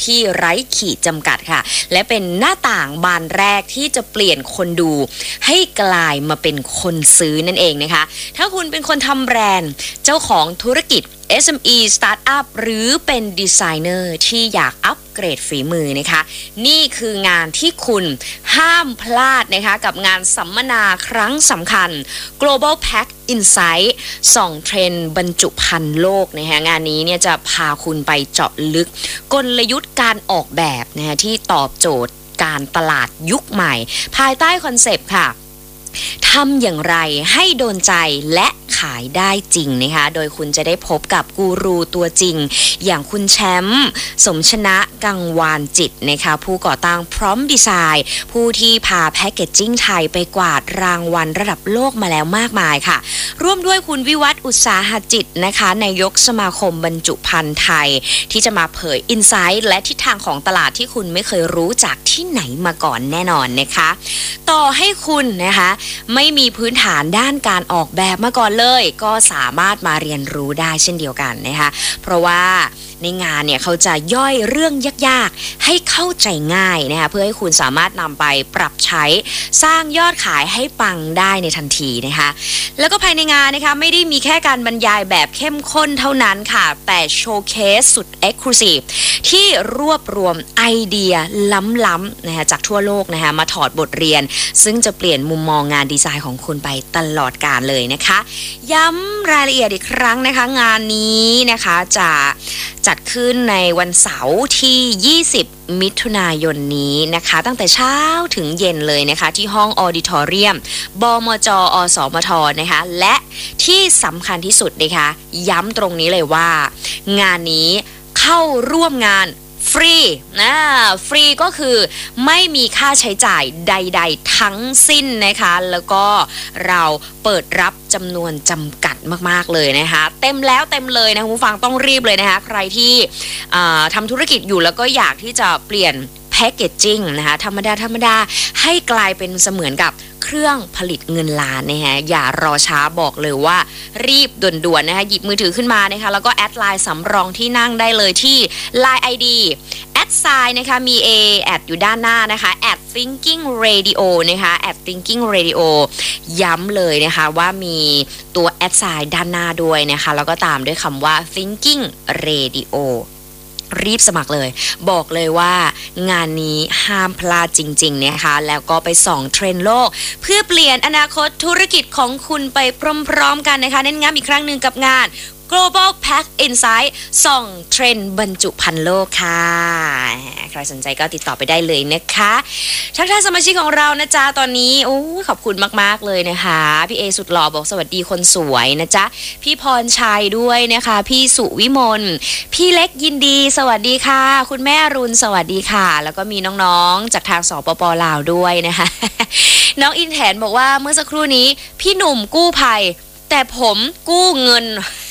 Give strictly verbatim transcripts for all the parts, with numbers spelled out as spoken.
ที่ไร้ขีดจำกัดค่ะและเป็นหน้าต่างบานแรกที่จะเปลี่ยนคนดูให้กลายมาเป็นคนซื้อนั่นเองนะคะถ้าคุณเป็นคนทำแบรนด์เจ้าของธุรกิจ เอส เอ็ม อี Startup หรือเป็นดีไซเนอร์ที่อยากอัปเกรดฝีมือนะคะนี่คืองานที่คุณห้ามพลาดนะคะกับงานสัมมนาครั้งสำคัญ Global Pack Insight ส่องเทรนด์บรรจุภัณฑ์โลกนะคะงานนี้เนี่ยจะพาคุณไปเจาะลึกกลยุทธ์การออกแบบนะคะที่ตอบโจทย์การตลาดยุคใหม่ภายใต้คอนเซปต์ค่ะทำอย่างไรให้โดนใจและขายได้จริงนะคะโดยคุณจะได้พบกับกูรูตัวจริงอย่างคุณแชมป์สมชนะกังวานจิตนะคะผู้ก่อตั้งพร้อมดีไซน์ผู้ที่พาแพคเกจจิ้งไทยไปกวาดรางวัลระดับโลกมาแล้วมากมายค่ะร่วมด้วยคุณวิวัฒน์อุตสาหจิตนะคะนายกสมาคมบรรจุภัณฑ์ไทยที่จะมาเผยอินไซต์และทิศทางของตลาดที่คุณไม่เคยรู้จากที่ไหนมาก่อนแน่นอนนะคะต่อให้คุณนะคะไม่มีพื้นฐานด้านการออกแบบมาก่อนเลยก็สามารถมาเรียนรู้ได้เช่นเดียวกันนะคะเพราะว่าในงานเนี่ยเขาจะย่อยเรื่องยากๆให้เข้าใจง่ายนะคะเพื่อให้คุณสามารถนำไปปรับใช้สร้างยอดขายให้ปังได้ในทันทีนะคะแล้วก็ภายในงานนะคะไม่ได้มีแค่การบรรยายแบบเข้มข้นเท่านั้นค่ะแต่โชว์เคสสุด Exclusive ที่รวบรวมไอเดียล้ำๆนะคะจากทั่วโลกนะคะมาถอดบทเรียนซึ่งจะเปลี่ยนมุมมองงานดีไซน์ของคุณไปตลอดกาลเลยนะคะย้ำรายละเอียดอีกครั้งนะคะงานนี้นะคะจะจัดขึ้นในวันเสาร์ที่ยี่สิบมิถุนายนนี้นะคะตั้งแต่เช้าถึงเย็นเลยนะคะที่ห้องออดิทอเรียมบมจอสมทนะคะและที่สำคัญที่สุดนะคะย้ำตรงนี้เลยว่างานนี้เข้าร่วมงานฟรีนะฟรีก็คือไม่มีค่าใช้จ่ายใดๆทั้งสิ้นนะคะแล้วก็เราเปิดรับจำนวนจำกัดมากๆเลยนะคะเต็มแล้วเต็มเลยนะคุณผู้ฟังต้องรีบเลยนะคะใครที่ทำธุรกิจอยู่แล้วก็อยากที่จะเปลี่ยนแพคเกจจิ้งนะคะธรรมดาธรรมดาให้กลายเป็นเสมือนกับเครื่องผลิตเงินล้านนะคะอย่ารอช้าบอกเลยว่ารีบด่วนๆนะคะหยิบมือถือขึ้นมานะคะแล้วก็แอดไลน์สำรองที่นั่งได้เลยที่ ไลน์ ไอ ดี แอดไซน์นะคะมี A แอดอยู่ด้านหน้านะคะ แอด thinking radio นะคะ แอด thinking radio ย้ำเลยนะคะว่ามีตัวแอดไซน์ด้านหน้าด้วยนะคะแล้วก็ตามด้วยคำว่า thinking radioรีบสมัครเลยบอกเลยว่างานนี้ห้ามพลาดจริงๆนะคะแล้วก็ไปส่องเทรนด์โลกเพื่อเปลี่ยนอนาคตธุรกิจของคุณไปพร้อมๆกันนะคะเน้นย้ำอีกครั้งหนึ่งกับงาน Global Pack Insight ส่องเทรนด์บรรจุภัณฑ์โลกค่ะใครสนใจก็ติดต่อไปได้เลยนะคะทักทายสมาชิกของเรานะจ๊ะตอนนี้โอ้ขอบคุณมากๆเลยนะคะพี่เอสุดหล่อบอกสวัสดีคนสวยนะจ๊ะพี่พรชัยด้วยนะคะพี่สุวิมลพี่เล็กยินดีสวัสดีค่ะคุณแม่รุนสวัสดีค่ะแล้วก็มีน้องๆจากทางสปป.ลาวด้วยนะคะน้องอินแถนบอกว่าเมื่อสักครู่นี้พี่หนุ่มกู้ภัยแต่ผมกู้เงิน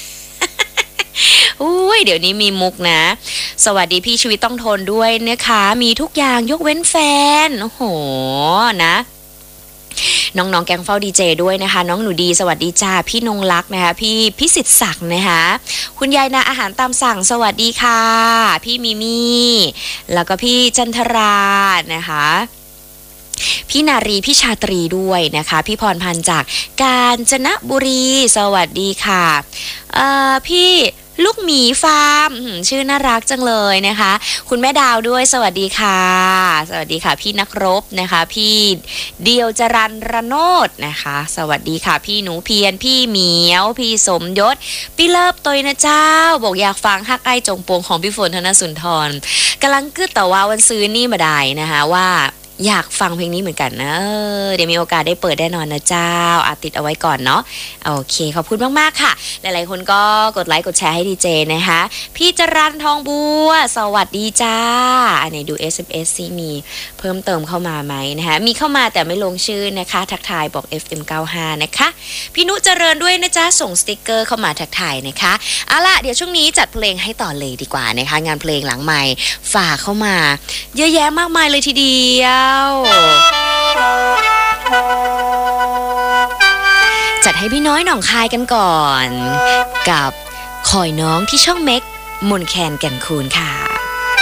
อุ้ยเดี๋ยวนี้มีมุกนะสวัสดีพี่ชีวิตต้องทนด้วยนะคะมีทุกอย่างยกเว้นแฟนโอ้โหนะน้องๆแก๊งเฝ้าดีเจด้วยนะคะน้องหนูดีสวัสดีจ้าพี่นงลักษ์นะคะพี่พิสิทธิ์ศักดิ์นะคะคุณยายนาอาหารตามสั่งสวัสดีค่ะพี่มิมี่แล้วก็พี่จันทรานะคะพี่นารีพี่ชาตรีด้วยนะคะพี่พรพันธ์จากกาญจนบุรีสวัสดีค่ะเอ่อพี่ลูกหมีฟาร์มชื่อน่ารักจังเลยนะคะคุณแม่ดาวด้วยสวัสดีค่ะสวัสดีค่ะพี่นักรบนะคะพี่เดียวจรันระโนดนะคะสวัสดีค่ะพี่หนูเพียรพี่เหมียวพี่สมยศพี่เลิฟตัวนะเจ้าบอกอยากฟังฮักไอจงปวงของพี่ฝนธนสุนทรกำลังกึดแต่ว่าวันซื้อนี่มาได้นะคะว่าอยากฟังเพลงนี้เหมือนกันนะ เออเดี๋ยวมีโอกาสได้เปิดแน่นอนนะเจ้าอาติดเอาไว้ก่อนเนาะโอเคขอบคุณมากๆค่ะหลายๆคนก็กดไลค์กดแชร์ให้ดีเจนะคะพี่จรัญทองบัวสวัสดีจ้าอันไหนดู เอส เอ็ม เอส ซิมีเพิ่มเติมเข้ามาไหมนะคะมีเข้ามาแต่ไม่ลงชื่อนะคะทักทายบอก เอฟ เอ็ม เก้าสิบห้า นะคะพี่นุเจริญด้วยนะจ๊ะส่งสติกเกอร์เข้ามาทักทายนะคะเอาล่ะเดี๋ยวช่วงนี้จัดเพลงให้ต่อเลยดีกว่านะคะงานเพลงหลังใหม่ฝากเข้ามาเยอะแยะมากมายเลยทีเดียวจัดให้พี่น้อยหนองคายกันก่อนกับคอยน้องที่ช่องเม็กมนแคนแก่นคูนค่ะ